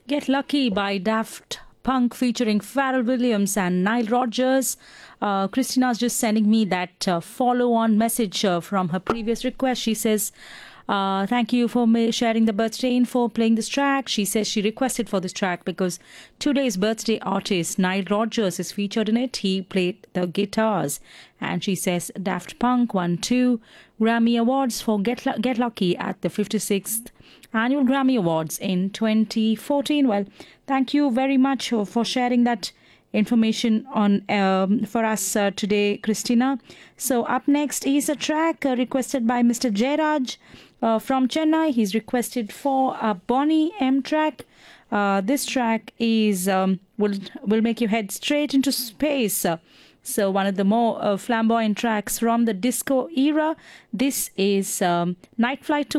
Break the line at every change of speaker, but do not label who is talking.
Get Lucky by Daft Punk featuring Pharrell Williams and Nile Rodgers. Christina's just sending me that follow on message from her previous request. She says, thank you for sharing the birthday info, playing this track. She says she requested for this track because today's birthday artist Nile Rodgers is featured in it. He played the guitars. And she says Daft Punk won 2 Grammy Awards for Get Lucky at the 56th Annual Grammy Awards in 2014. Well, thank you very much for sharing that information on for us today, Christina. So up next is a track requested by Mr. Jairaj from Chennai. He's requested for a Bonnie M track. This track is will make you head straight into space. So one of the more flamboyant tracks from the disco era. This is Night Flight to